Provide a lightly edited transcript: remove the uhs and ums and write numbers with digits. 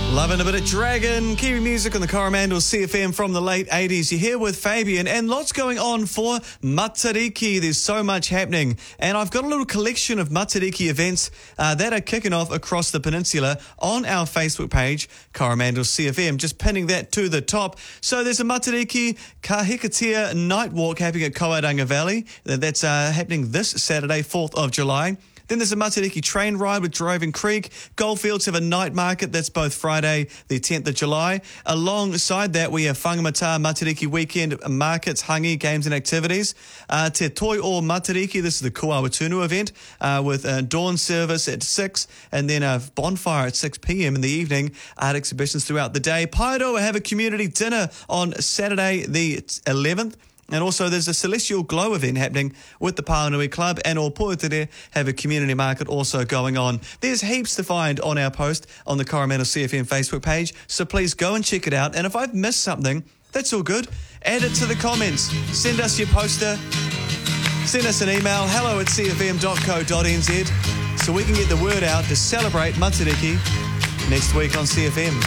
Loving a bit of Dragon, Kiwi music on the Coromandel CFM from the late 80s. You're here with Fabian, and lots going on for Matariki. There's so much happening, and I've got a little collection of Matariki events that are kicking off across the peninsula on our Facebook page, Coromandel CFM, just pinning that to the top. So there's a Matariki Kahikatea night walk happening at Koaranga Valley. That's happening this Saturday, 4th of July. Then there's a Matariki train ride with Droving Creek. Goldfields have a night market. That's both Friday, the 10th of July. Alongside that, we have Whangamata Matariki weekend markets, hangi, games and activities. Te Toi o Matariki, this is the Kuawatunu event, with dawn service at 6 and then a bonfire at 6 p.m. in the evening. Art exhibitions throughout the day. Paeroa have a community dinner on Saturday, the 11th. And also there's a Celestial Glow event happening with the Pānui Club, and Ōpōtere have a community market also going on. There's heaps to find on our post on the Coromandel CFM Facebook page, so please go and check it out. And if I've missed something, that's all good. Add it to the comments. Send us your poster. Send us an email, hello@cfm.co.nz, so we can get the word out to celebrate Matariki next week on CFM.